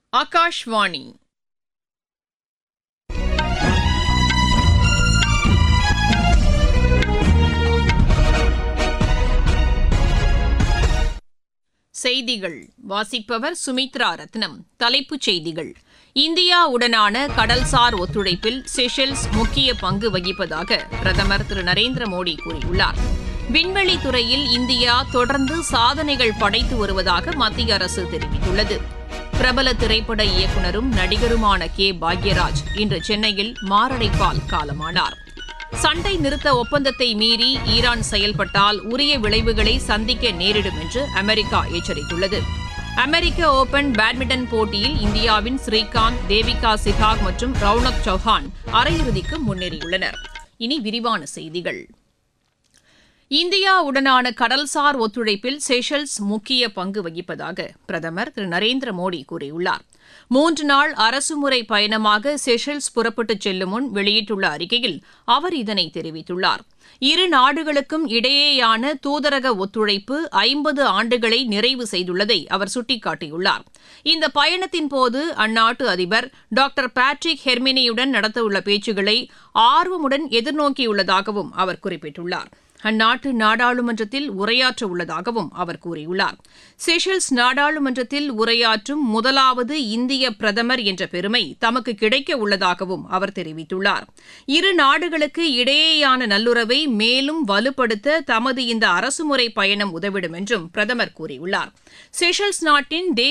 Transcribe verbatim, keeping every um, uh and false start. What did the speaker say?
ஆகாஷ்வாணி செய்திகள் வாசிப்பவர் சுமித்ரா ரத்னம். தலைப்புச் செய்திகள்: இந்தியாவுடனான கடல்சார் ஒத்துழைப்பில் செஷல்ஸ் முக்கிய பங்கு வகிப்பதாக பிரதமர் திரு நரேந்திர மோடி கூறியுள்ளார். விண்வெளி துறையில் இந்தியா தொடர்ந்து சாதனைகள் படைத்து வருவதாக மத்திய அரசு தெரிவித்துள்ளது. பிரபல திரைப்பட இயக்குநரும் நடிகருமான கே பாக்யராஜ் இன்று சென்னையில் மாரடைப்பால் காலமானார். சண்டை நிறுத்த ஒப்பந்தத்தை மீறி ஈரான் செயல்பட்டால் உரிய விளைவுகளை சந்திக்க நேரிடும் என்று அமெரிக்கா எச்சரித்துள்ளது. அமெரிக்க ஓபன் பேட்மிண்டன் போட்டியில் இந்தியாவின் ஸ்ரீகாந்த், தேவிகா சிகாக் மற்றும் ரவுனக் சௌஹான் அரையிறுதிக்கு முன்னேறியுள்ளனர். இனி விரிவான செய்திகள். இந்தியாவுடனான கடல்சார் ஒத்துழைப்பில் செஷல்ஸ் முக்கிய பங்கு வகிப்பதாக பிரதமர் திரு நரேந்திர மோடி கூறியுள்ளார். மூன்று நாள் அரசுமுறை பயணமாக செஷல்ஸ் புறப்பட்டுச் செல்லும் முன் வெளியிட்டுள்ள அறிக்கையில் அவர் இதனை தெரிவித்துள்ளார். இரு நாடுகளுக்கும் இடையேயான தூதரக ஒத்துழைப்பு ஐம்பது ஆண்டுகளை நிறைவு செய்துள்ளதை அவர் சுட்டிக்காட்டியுள்ளார். இந்த பயணத்தின்போது அந்நாட்டு அதிபர் டாக்டர் பேட்ரிக் ஹெர்மினியுடன் நடத்தவுள்ள பேச்சுக்களை ஆர்வமுடன் எதிர்நோக்கியுள்ளதாகவும் அவர் குறிப்பிட்டுள்ளார். அந்நாட்டு நாடாளுமன்றத்தில் உரையாற்ற உள்ளதாகவும் அவர் கூறியுள்ளார். செஷல்ஸ் நாடாளுமன்றத்தில் உரையாற்றும் முதலாவது இந்திய பிரதமர் என்ற பெருமை தமக்கு கிடைக்க உள்ளதாகவும் அவர் தெரிவித்துள்ளார். இரு நாடுகளுக்கு இடையேயான நல்லுறவை மேலும் வலுப்படுத்த தமது இந்த அரசுமுறை பயணம் உதவிடும் என்றும் பிரதமர் கூறியுள்ளார். செஷல்ஸ் நாட்டின்